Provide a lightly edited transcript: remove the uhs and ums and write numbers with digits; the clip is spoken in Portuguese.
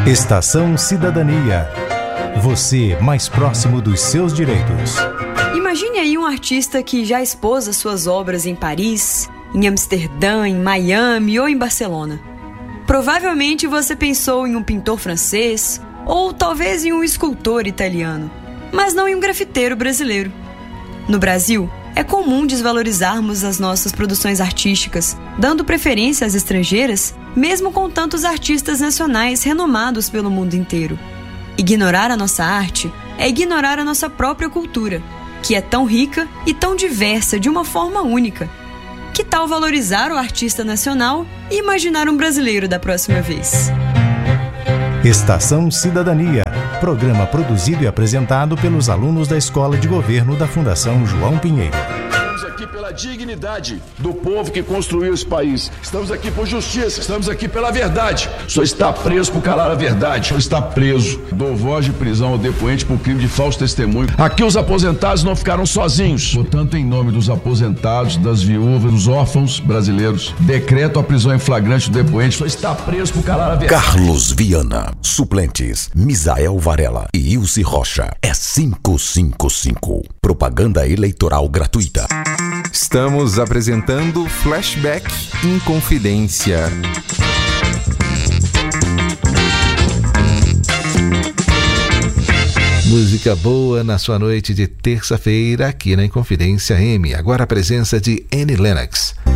Estação Cidadania. Você mais próximo dos seus direitos. Imagine aí um artista que já expôs as suas obras em Paris, em Amsterdã, em Miami ou em Barcelona. Provavelmente você pensou em um pintor francês ou talvez em um escultor italiano, mas não em um grafiteiro brasileiro. No Brasil, é comum desvalorizarmos as nossas produções artísticas, dando preferência às estrangeiras, mesmo com tantos artistas nacionais renomados pelo mundo inteiro. Ignorar a nossa arte é ignorar a nossa própria cultura, que é tão rica e tão diversa de uma forma única. Que tal valorizar o artista nacional e imaginar um brasileiro da próxima vez? Estação Cidadania, programa produzido e apresentado pelos alunos da Escola de Governo da Fundação João Pinheiro. Estamos aqui pela dignidade do povo que construiu esse país. Estamos aqui por justiça, estamos aqui pela verdade. O senhor está preso por calar a verdade. O senhor está preso. Dou voz de prisão ao depoente por crime de falso testemunho. Aqui os aposentados não ficaram sozinhos. Portanto, em nome dos aposentados, das viúvas, dos órfãos brasileiros, decreto a prisão em flagrante do depoente. O senhor está preso por calar a verdade. Carlos Viana, suplentes, Misael Varela e Ilse Rocha. É 555. Propaganda eleitoral gratuita. Estamos apresentando Flashback Inconfidência. Música boa na sua noite de terça-feira aqui na Inconfidência M. Agora a presença de Annie Lennox.